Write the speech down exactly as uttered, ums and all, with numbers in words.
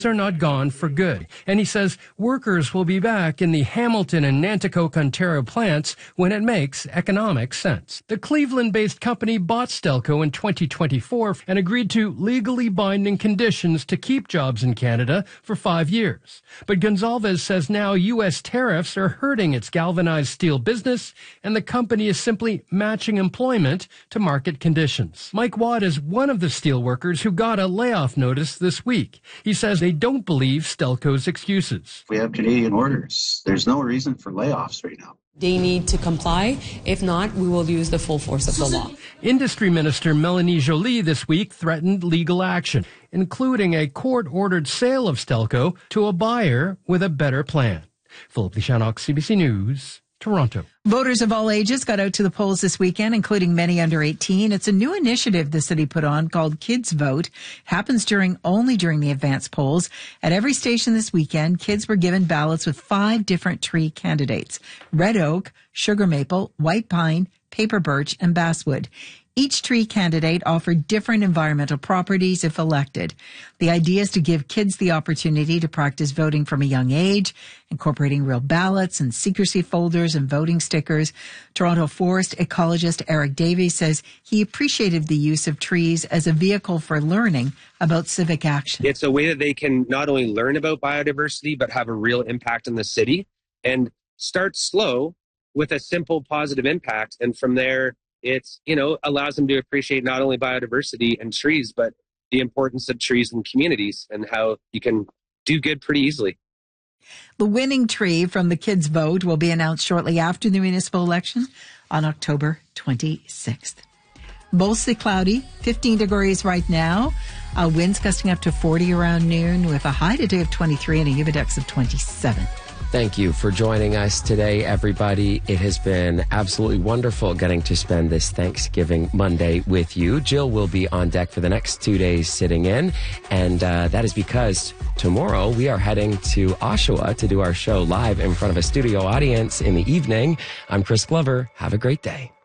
are not gone for good. And he says workers will be back in the Hamilton and Nanticoke, Ontario plants when it makes economic sense. The Cleveland-based company bought Stelco in twenty twenty-four and agreed to legally binding conditions to keep jobs in Canada for five years. But Gonzalez says now U S tariffs are hurting its galvanized steel business, and the company is simply matching employment to market conditions. Mike Watt is one of the steel workers who got a layoff notice this week. He says they don't believe Stelco's excuses. We have Canadian orders. There's no reason for layoffs right now. They need to comply. If not, we will use the full force of the law. Industry Minister Melanie Joly this week threatened legal action, including a court-ordered sale of Stelco to a buyer with a better plan. Philip Lishanok, C B C News, Toronto. Voters of all ages got out to the polls this weekend, including many under eighteen. It's a new initiative the city put on called Kids Vote. It happens during only during the advance polls. At every station this weekend, kids were given ballots with five different tree candidates: red oak, sugar maple, white pine, paper birch, and basswood. Each tree candidate offered different environmental properties if elected. The idea is to give kids the opportunity to practice voting from a young age, incorporating real ballots and secrecy folders and voting stickers. Toronto forest ecologist Eric Davies says he appreciated the use of trees as a vehicle for learning about civic action. It's a way that they can not only learn about biodiversity, but have a real impact in the city, and start slow with a simple positive impact. And from there, it's, you know, allows them to appreciate not only biodiversity and trees, but the importance of trees in communities and how you can do good pretty easily. The winning tree from the Kids Vote will be announced shortly after the municipal election on October twenty-sixth. Mostly cloudy, fifteen degrees right now. Uh, winds gusting up to forty around noon with a high today of twenty-three and a humidex of twenty-seven. Thank you for joining us today, everybody. It has been absolutely wonderful getting to spend this Thanksgiving Monday with you. Jill will be on deck for the next two days sitting in, and uh, that is because tomorrow we are heading to Oshawa to do our show live in front of a studio audience in the evening. I'm Chris Glover. Have a great day.